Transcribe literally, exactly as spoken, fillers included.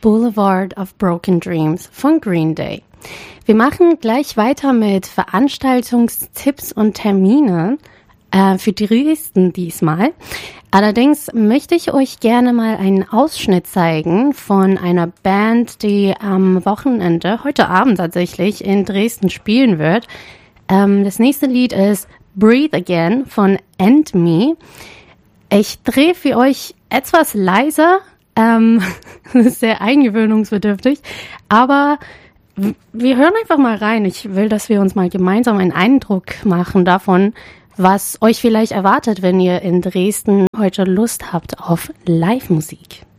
Boulevard of Broken Dreams von Green Day. Wir machen gleich weiter mit Veranstaltungstipps und Termine äh, für Dresden diesmal. Allerdings möchte ich euch gerne mal einen Ausschnitt zeigen von einer Band, die am Wochenende, heute Abend tatsächlich, in Dresden spielen wird. Ähm, das nächste Lied ist Breathe Again von End Me. Ich drehe für euch etwas leiser, ähm, sehr eingewöhnungsbedürftig, aber wir hören einfach mal rein. Ich will, dass wir uns mal gemeinsam einen Eindruck machen davon, was euch vielleicht erwartet, wenn ihr in Dresden heute Lust habt auf Live-Musik.